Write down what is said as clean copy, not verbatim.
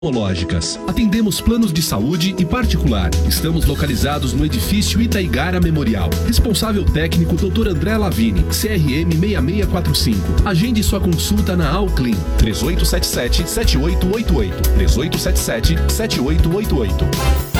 Oftalmológicas. Atendemos planos de saúde e particular. Estamos localizados no edifício Itaigara Memorial. Responsável técnico Dr. André Lavini, CRM 6645. Agende sua consulta na Alclin 3877-7888. 3877-7888.